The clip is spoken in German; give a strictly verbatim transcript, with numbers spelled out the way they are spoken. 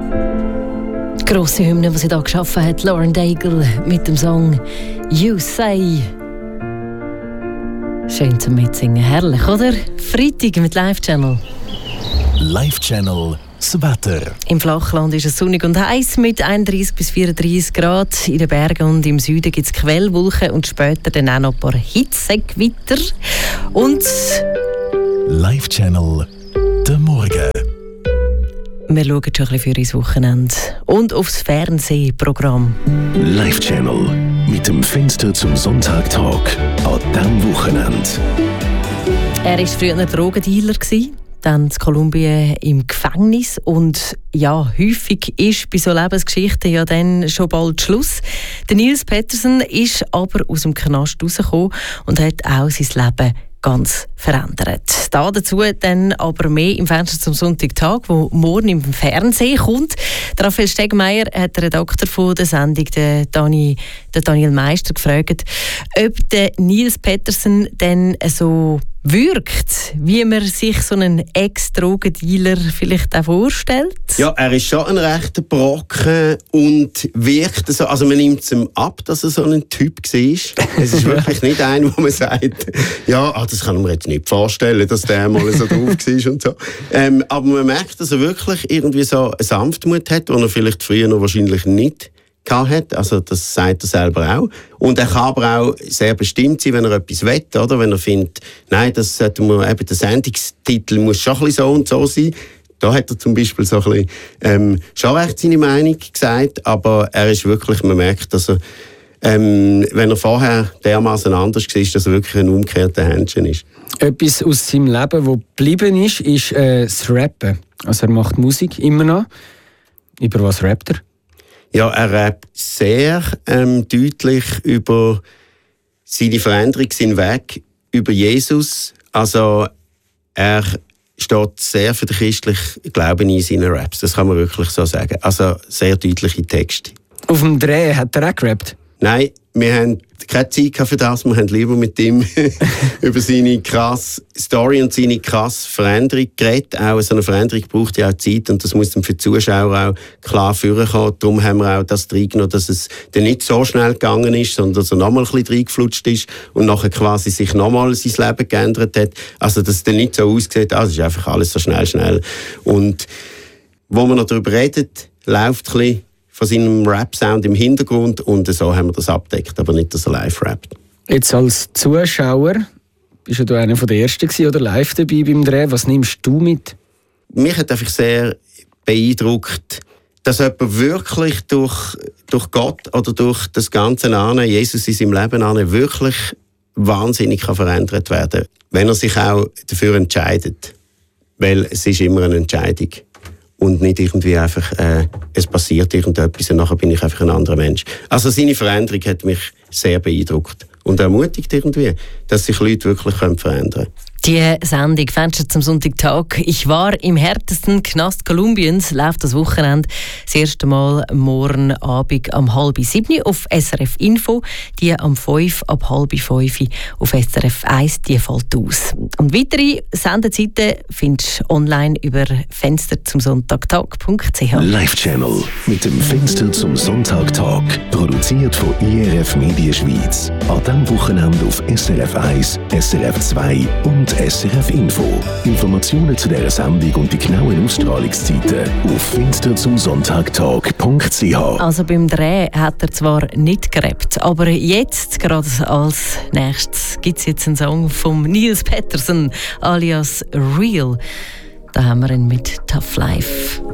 Grosse Hymne, die sie hier geschaffen hat, Lauren Daigle mit dem Song «You Say». Schön zum Mitsingen, herrlich, oder? Freitag mit Live-Channel. Live-Channel, das Wetter. Im Flachland ist es sonnig und heiß mit einunddreißig bis vierunddreißig Grad. In den Bergen und im Süden gibt es Quellwolken und später dann auch noch ein paar Hitzegewitter. Und Live-Channel, der Morgen. Wir schauen schon ein bisschen für ins Wochenende und aufs Fernsehprogramm. Live-Channel mit dem Fenster zum Sonntagtag an diesem Wochenende. Er war früher ein Drogendealer, dann in Kolumbien im Gefängnis. Und ja, häufig ist bei so Lebensgeschichten ja dann schon bald Schluss. Der Niels Petersen ist aber aus dem Knast rausgekommen und hat auch sein Leben ganz verändert. Da dazu dann aber mehr im Fenster zum Sonntagtag, wo morgen im Fernsehen kommt. Der Raphael Stegmeier hat den Redakteur von der Sendung, den, Dani, den Daniel Meister, gefragt, ob der Niels Petersen dann so wirkt, wie man sich so einen Ex-Drogendealer vielleicht auch vorstellt. Ja, er ist schon ein rechter Brocken und wirkt so, also man nimmt es ihm ab, dass er so ein Typ war. Es ist wirklich nicht einer, wo man sagt, ja, ah, das kann man mir jetzt nicht vorstellen, dass der mal so drauf war und so. Ähm, aber man merkt, dass er wirklich irgendwie so eine Sanftmut hat, die er vielleicht früher noch wahrscheinlich nicht hat. Also das sagt er selber auch. Und er kann aber auch sehr bestimmt sein, wenn er etwas will, oder? Wenn er findet, nein, das sollte man, eben der Sendungstitel muss schon ein bisschen so und so sein. Da hat er zum Beispiel so ein bisschen, ähm, schon recht seine Meinung gesagt, aber er ist wirklich, man merkt, dass er, ähm, wenn er vorher dermaßen anders war, dass er wirklich ein umgekehrter Händchen ist. Etwas aus seinem Leben, das geblieben ist, ist äh, das Rappen. Also er macht Musik immer noch. Über was rappt er? Ja, er rappt sehr ähm, deutlich über seine Veränderung, seinen Weg, über Jesus. Also er steht sehr für den christlichen Glauben in seinen Raps. Das kann man wirklich so sagen. Also sehr deutliche Texte. Auf dem Dreh hat er auch gerappt? Nein, wir haben keine Zeit für das. Wir haben lieber mit ihm über seine krasse Story und seine krasse Veränderung geredet. Auch so eine Veränderung braucht ja auch Zeit und das muss dann für die Zuschauer auch klar vorkommen. Darum haben wir auch das reingenommen, dass es dann nicht so schnell gegangen ist, sondern dass er nochmal ein bisschen reingeflutscht ist und nachher quasi sich nochmal sein Leben geändert hat. Also dass es dann nicht so aussieht, ah, es ist einfach alles so schnell, schnell. Und wo man noch darüber redet, läuft ein bisschen von seinem Rap-Sound im Hintergrund und so haben wir das abdeckt, aber nicht, dass er live rappt. Jetzt als Zuschauer, bist du einer der Ersten gewesen, oder live dabei beim Dreh? Was nimmst du mit? Mich hat einfach sehr beeindruckt, dass jemand wirklich durch, durch Gott oder durch das Ganze an, Jesus in seinem Leben an, wirklich wahnsinnig kann verändert werden, wenn er sich auch dafür entscheidet. Weil es ist immer eine Entscheidung. Und nicht irgendwie einfach, äh, es passiert irgendetwas und nachher bin ich einfach ein anderer Mensch. Also seine Veränderung hat mich sehr beeindruckt und ermutigt irgendwie, dass sich Leute wirklich verändern können. Die Sendung «Fenster zum Sonntagtag». Ich war im härtesten Knast Kolumbiens, läuft das Wochenende das erste Mal morgen Abend um halb sieben auf S R F Info, die am fünf ab halb fünf auf S R F eins, die fällt aus. Und weitere Sendezeiten findest du online über fenster zum sonntagtag punkt c h. Live-Channel mit dem Fenster zum Sonntagtag. Produziert von I R F Media Schweiz. An diesem Wochenende auf S R F eins, S R F zwei und S R F Info. Informationen zu dieser Sendung und die genauen Ausstrahlungszeiten auf fenster zum sonntagtag punkt c h. Also beim Dreh hat er zwar nicht gerappt, aber jetzt, gerade als nächstes, gibt es jetzt einen Song von Niels Petersen alias Real. Da haben wir ihn mit Tough Life.